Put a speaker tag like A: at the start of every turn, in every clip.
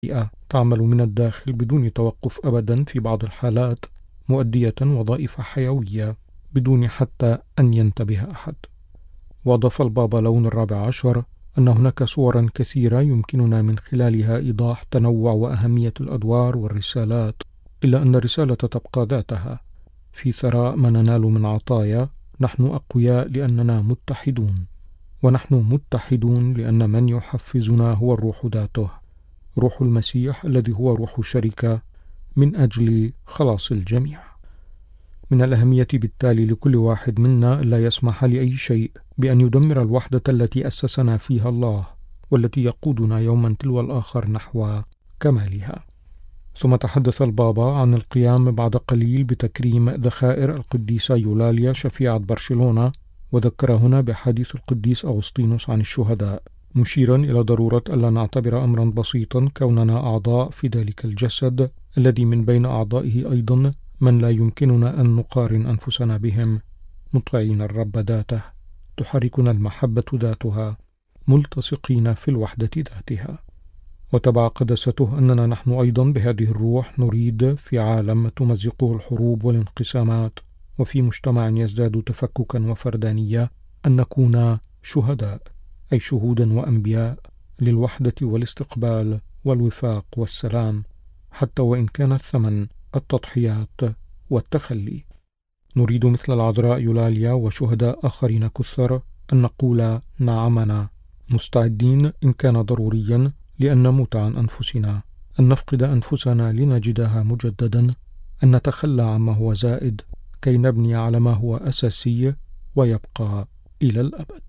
A: تعمل من الداخل بدون توقف أبدا في بعض الحالات، مؤدية وظائف حيوية بدون حتى أن ينتبه أحد. وأضاف البابا لون ال14 أن هناك صورا كثيرة يمكننا من خلالها إيضاح تنوع وأهمية الأدوار والرسالات، إلا أن الرسالة تبقى ذاتها: في ثراء ما ننال من عطايا نحن أقوياء لأننا متحدون، ونحن متحدون لأن من يحفزنا هو الروح ذاته، روح المسيح الذي هو روح الشركة من أجل خلاص الجميع. من الأهمية بالتالي لكل واحد منا لا يسمح لأي شيء بأن يدمر الوحدة التي أسسنا فيها الله، والتي يقودنا يوما تلو الآخر نحو كمالها. ثم تحدث البابا عن القيام بعد قليل بتكريم ذخائر القديسة يولاليا شفيعة برشلونة، وذكر هنا بحديث القديس أغسطينوس عن الشهداء، مشيرا إلى ضرورة ألا نعتبر أمرا بسيطا كوننا أعضاء في ذلك الجسد الذي من بين أعضائه أيضا من لا يمكننا أن نقارن أنفسنا بهم، مطيعين الرب ذاته، تحركنا المحبة ذاتها، ملتصقين في الوحدة ذاتها. وتبع قدسته أننا نحن أيضا بهذه الروح نريد في عالم تمزقه الحروب والانقسامات، وفي مجتمع يزداد تفككا وفردانية، أن نكون شهداء، أي شهودا وأنبياء للوحدة والاستقبال والوفاق والسلام، حتى وإن كان الثمن التضحيات والتخلي. نريد مثل العذراء يولاليا وشهداء آخرين كثر أن نقول نعمنا، مستعدين إن كان ضروريا لأن نموت عن أنفسنا، أن نفقد أنفسنا لنجدها مجددا، أن نتخلى عما هو زائد كي نبني على ما هو أساسي ويبقى إلى الأبد.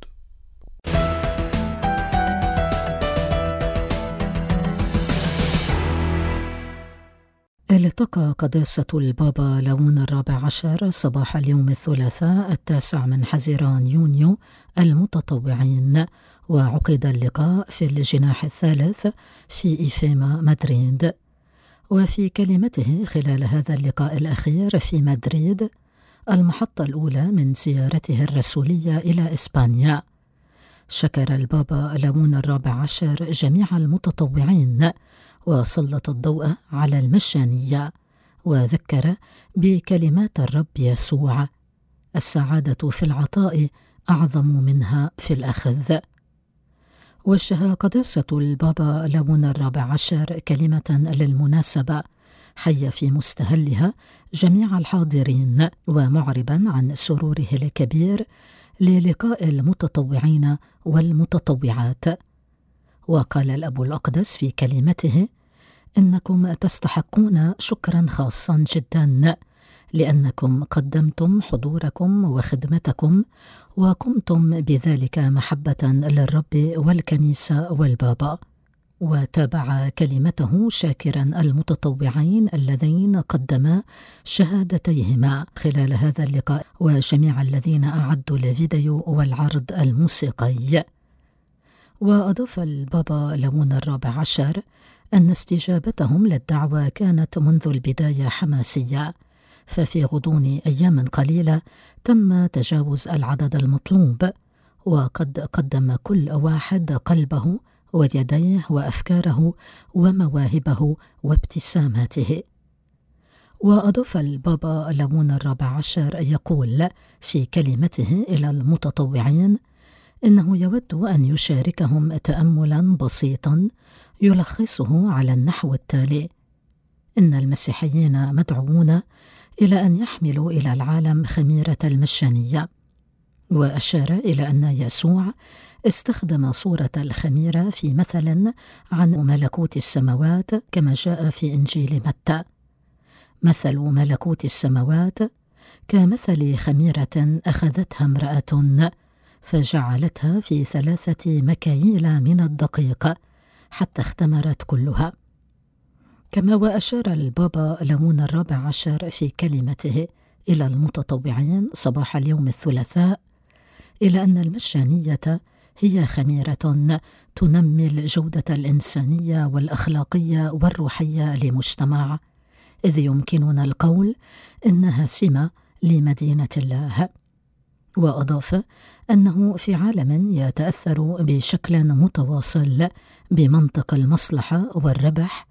B: التقى قداسة البابا لون ال14 صباح اليوم الثلاثاء 9 من حزيران يونيو المتطوعين، وعقد اللقاء في الجناح الثالث في إيفيما مدريد. وفي كلمته خلال هذا اللقاء الأخير في مدريد، المحطة الأولى من زيارته الرسولية إلى إسبانيا، شكر البابا لون ال14 جميع المتطوعين، وسلط الضوء على المجانية، وذكر بكلمات الرب يسوع: السعادة في العطاء أعظم منها في الأخذ. وجه قداسة البابا لون ال14 كلمة للمناسبة حي في مستهلها جميع الحاضرين، ومعربا عن سروره الكبير للقاء المتطوعين والمتطوعات. وقال الأب الأقدس في كلمته: إنكم تستحقون شكرا خاصا جدا، لأنكم قدمتم حضوركم وخدمتكم، وقمتم بذلك محبة للرب والكنيسة والبابا. وتابع كلمته شاكرا المتطوعين اللذين قدما شهادتيهما خلال هذا اللقاء، وجميع الذين أعدوا الفيديو والعرض الموسيقي. وأضاف البابا لون ال14 أن استجابتهم للدعوة كانت منذ البداية حماسية، ففي غضون أيام قليلة تم تجاوز العدد المطلوب، وقد قدم كل واحد قلبه ويديه وأفكاره ومواهبه وابتساماته. وأضاف البابا لون ال14 يقول في كلمته إلى المتطوعين إنه يود أن يشاركهم تأملا بسيطا يلخصه على النحو التالي: إن المسيحيين مدعوون إلى أن يحملوا إلى العالم خميرة المجانية. وأشار إلى أن يسوع استخدم صورة الخميرة في مثل عن ملكوت السماوات كما جاء في إنجيل متى: مثل ملكوت السماوات كمثل خميرة أخذتها امرأة فجعلتها في 3 مكاييل من الدقيق حتى اختمرت كلها. كما وأشار البابا لون ال14 في كلمته إلى المتطوعين صباح اليوم الثلاثاء إلى أن المجانية هي خميرة تنمي الجودة الإنسانية والأخلاقية والروحية لمجتمع، إذ يمكننا القول إنها سمة لمدينة الله. وأضاف أنه في عالم يتأثر بشكل متواصل بمنطق المصلحة والربح،